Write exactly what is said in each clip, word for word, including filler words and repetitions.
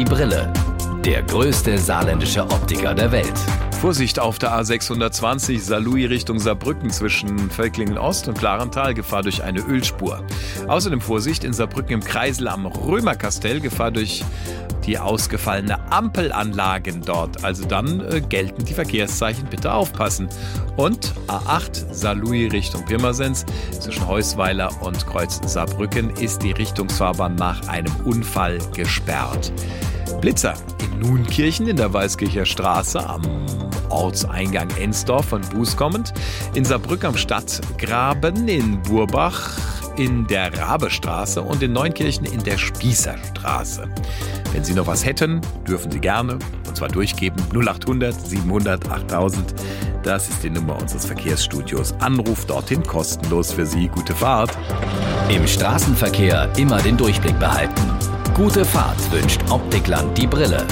die Brille. Der größte saarländische Optiker der Welt. Vorsicht auf der A sechshundertzwanzig Saarlouis Richtung Saarbrücken zwischen Völklingen Ost und Klarental, Gefahr durch eine Ölspur. Außerdem Vorsicht in Saarbrücken im Kreisel am Römerkastell, Gefahr durch die ausgefallene Ampelanlagen dort. Also dann äh, gelten die Verkehrszeichen, bitte aufpassen. Und A acht Saarlouis Richtung Pirmasens zwischen Heusweiler und Kreuz Saarbrücken ist die Richtungsfahrbahn nach einem Unfall gesperrt. Blitzer in Nuenkirchen in der Weißkircher Straße am Ortseingang Ensdorf von Buß kommend, in Saarbrücken am Stadtgraben, in Burbach in der Rabestraße und in Neunkirchen in der Spießerstraße. Wenn Sie noch was hätten, dürfen Sie gerne, und zwar durchgeben, null achthundert siebenhundert achttausend. Das ist die Nummer unseres Verkehrsstudios. Anruf dorthin kostenlos für Sie. Gute Fahrt. Im Straßenverkehr immer den Durchblick behalten. Gute Fahrt wünscht Optikland die Brille.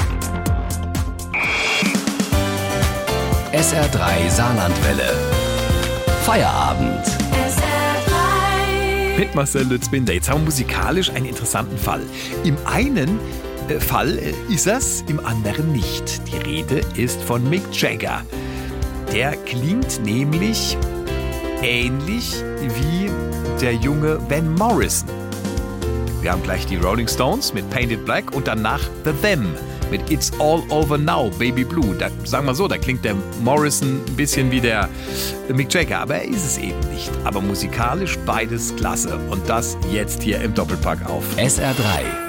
S R drei Saarlandwelle. Feierabend. S R drei. Mit Marcel Lützbinder. Jetzt haben wir musikalisch einen interessanten Fall. Im einen äh, Fall äh, ist es, im anderen nicht. Die Rede ist von Mick Jagger. Der klingt nämlich ähnlich wie der junge Van Morrison. Wir haben gleich die Rolling Stones mit Painted Black und danach The Them mit It's All Over Now, Baby Blue. Da, sagen wir so, da klingt der Morrison ein bisschen wie der Mick Jagger, aber er ist es eben nicht. Aber musikalisch beides klasse. Und das jetzt hier im Doppelpack auf S R drei